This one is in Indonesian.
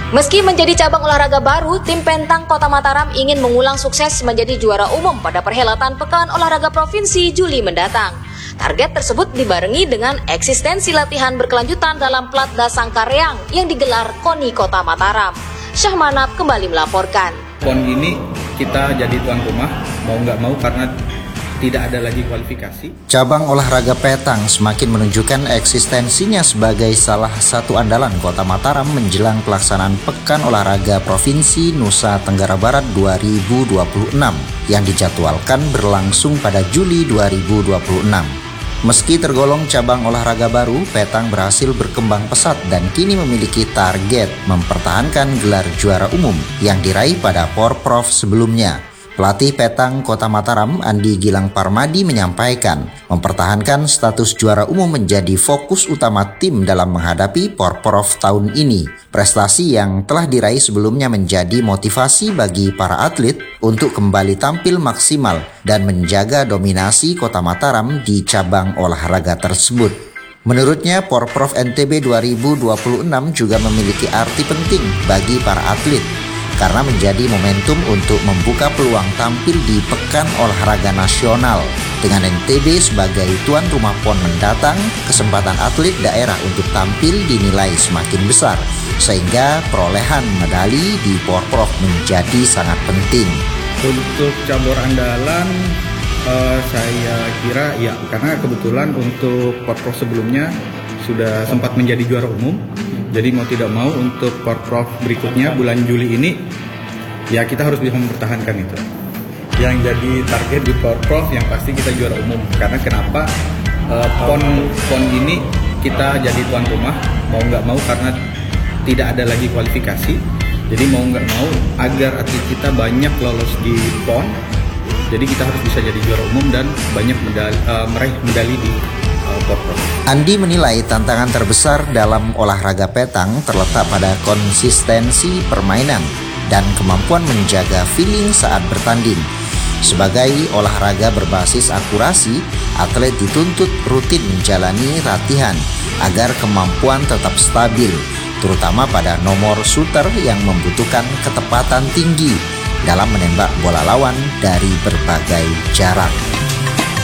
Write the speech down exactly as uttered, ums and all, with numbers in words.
Meski menjadi cabang olahraga baru, tim Pentang Kota Mataram ingin mengulang sukses menjadi juara umum pada perhelatan Pekan Olahraga Provinsi Juli mendatang. Target tersebut dibarengi dengan eksistensi latihan berkelanjutan dalam Platda Sangkareang yang digelar KONI Kota Mataram. Syahmanap kembali melaporkan. Pon ini kita jadi tuan rumah, mau nggak mau karena tidak ada lagi kualifikasi. Cabang olahraga petang semakin menunjukkan eksistensinya sebagai salah satu andalan Kota Mataram menjelang pelaksanaan Pekan Olahraga Provinsi Nusa Tenggara Barat dua ribu dua puluh enam yang dijadwalkan berlangsung pada Juli dua ribu dua puluh enam. Meski tergolong cabang olahraga baru, petang berhasil berkembang pesat dan kini memiliki target mempertahankan gelar juara umum yang diraih pada Porprov sebelumnya. Pelatih petang Kota Mataram, Andi Gilang Parmadi, menyampaikan mempertahankan status juara umum menjadi fokus utama tim dalam menghadapi Porprov tahun ini. Prestasi yang telah diraih sebelumnya menjadi motivasi bagi para atlet untuk kembali tampil maksimal dan menjaga dominasi Kota Mataram di cabang olahraga tersebut. Menurutnya, Porprov N T B dua ribu dua puluh enam juga memiliki arti penting bagi para atlet, karena menjadi momentum untuk membuka peluang tampil di Pekan Olahraga Nasional. Dengan N T B sebagai tuan rumah Pon mendatang, kesempatan atlet daerah untuk tampil dinilai semakin besar, sehingga perolehan medali di Porprov menjadi sangat penting. Untuk cabur andalan, uh, saya kira ya, karena kebetulan untuk Porprov sebelumnya sudah sempat menjadi juara umum. Jadi mau tidak mau untuk Porprov berikutnya bulan Juli ini, ya kita harus bisa mempertahankan itu. Yang jadi target di Porprov yang pasti kita juara umum. Karena kenapa? Uh, pon pon ini kita jadi tuan rumah, mau nggak mau karena tidak ada lagi kualifikasi. Jadi mau nggak mau agar atlet kita banyak lolos di pon, jadi kita harus bisa jadi juara umum dan banyak medali, uh, meraih medali di Andi menilai tantangan terbesar dalam olahraga petang terletak pada konsistensi permainan dan kemampuan menjaga feeling saat bertanding. Sebagai olahraga berbasis akurasi, atlet dituntut rutin menjalani latihan agar kemampuan tetap stabil, terutama pada nomor shooter yang membutuhkan ketepatan tinggi dalam menembak bola lawan dari berbagai jarak.